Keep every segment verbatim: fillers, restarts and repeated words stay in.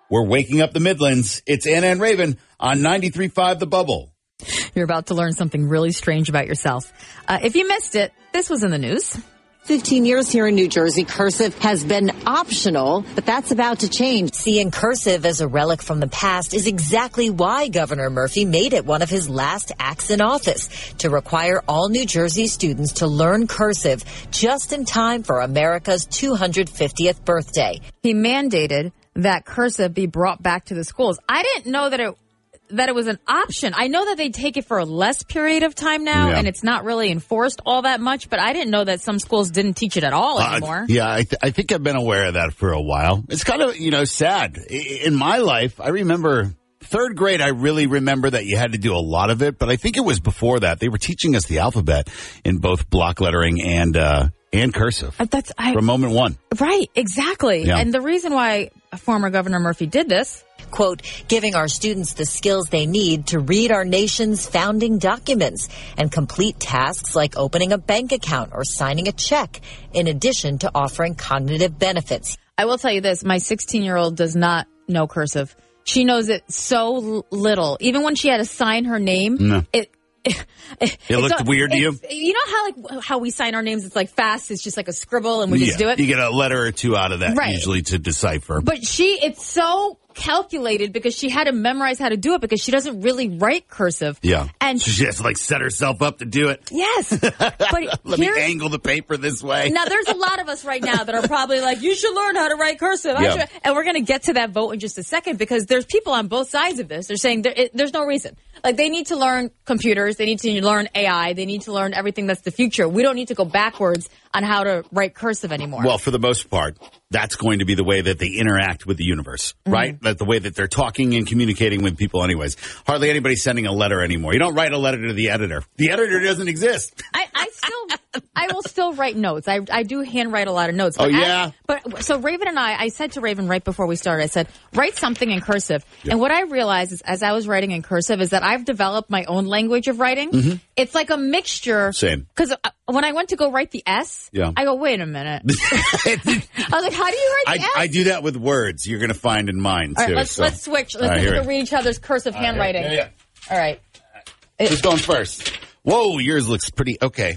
We're waking up the Midlands. It's Anna and Raven on ninety-three point five The Bubble. You're about to learn something really strange about yourself. Uh, if you missed it, this was in the news. fifteen years here in New Jersey, cursive has been optional, but that's about to change. Seeing cursive as a relic from the past is exactly why Governor Murphy made it one of his last acts in office, to require all New Jersey students to learn cursive just in time for America's two hundred fiftieth birthday. He mandated that cursive be brought back to the schools. I didn't know that it that it was an option. I know that they take it for a less period of time now, yeah. and it's not really enforced all that much, but I didn't know that some schools didn't teach it at all anymore. Uh, yeah, I, th- I think I've been aware of that for a while. It's kind of, you know, sad. In my life, I remember third grade, I really remember that you had to do a lot of it, but I think it was before that. They were teaching us the alphabet in both block lettering and uh, and cursive That's I, from moment one. Right, exactly. Yeah. And the reason why former Governor Murphy did this, quote, giving our students the skills they need to read our nation's founding documents and complete tasks like opening a bank account or signing a check, in addition to offering cognitive benefits. I will tell you this, my sixteen-year-old does not know cursive. She knows it so little. Even when she had to sign her name, no. it It, it looked a, weird to you? You know how like how we sign our names, it's like fast, it's just like a scribble and we yeah, just do it? You get a letter or two out of that right. usually to decipher. But she, it's so calculated because she had to memorize how to do it because she doesn't really write cursive. Yeah. And so she has to like set herself up to do it. Yes. But Let me angle the paper this way. Now there's a lot of us right now that are probably like, you should learn how to write cursive. Yeah. And we're going to get to that vote in just a second because there's people on both sides of this. They're saying there, it, there's no reason. Like they need to learn computers. They need to learn A I. They need to learn everything that's the future. We don't need to go backwards on how to write cursive anymore. Well, for the most part, that's going to be the way that they interact with the universe, mm-hmm. right? That's the way that they're talking and communicating with people anyways. Hardly anybody's sending a letter anymore. You don't write a letter to the editor. The editor doesn't exist. I, I still, I will still write notes. I, I do handwrite a lot of notes. But oh, I, yeah? but so Raven and I, I said to Raven right before we started, I said, write something in cursive. Yeah. And what I realized is as I was writing in cursive is that I've developed my own language of writing. Mm-hmm. It's like a mixture. Same. Because when I went to go write the S, yeah. I go, wait a minute. I was like, how do you write the I, S? I do that with words. You're going to find in mine, too. All right, let's, so. let's switch. Let's right, see if we can read each other's cursive All handwriting. Right, yeah, yeah. All right. Who's going first? Whoa, yours looks pretty okay.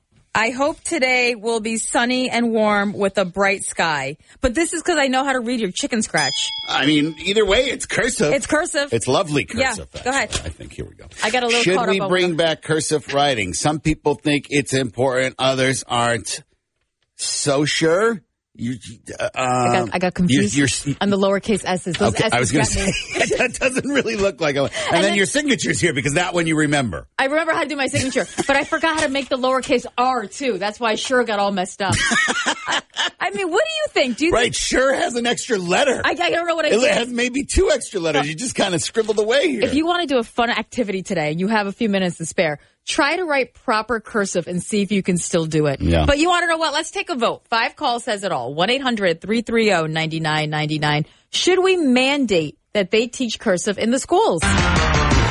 I hope today will be sunny and warm with a bright sky. But this is because I know how to read your chicken scratch. I mean, either way, it's cursive. It's cursive. It's lovely cursive. Yeah, go ahead. I think, here we go. I got a little Should caught we up bring over. back cursive writing? Some people think it's important. Others aren't so sure. You, uh, I, got, I got confused you're, you're, on the lowercase s's. Those okay, s's I was going got to me. say, that doesn't really look like a... And, and then, then your signature's here because that one you remember. I remember how to do my signature, but I forgot how to make the lowercase r, too. That's why sure got all messed up. I, I mean, what do you think? Do you right, think, sure has an extra letter. I, I don't know what I It did. has maybe two extra letters. So, you just kind of scribbled away here. If you want to do a fun activity today and you have a few minutes to spare, try to write proper cursive and see if you can still do it. Yeah. But you want to know what? Let's take a vote. Five Call says it all. one eight hundred three three zero nine nine nine nine. Should we mandate that they teach cursive in the schools?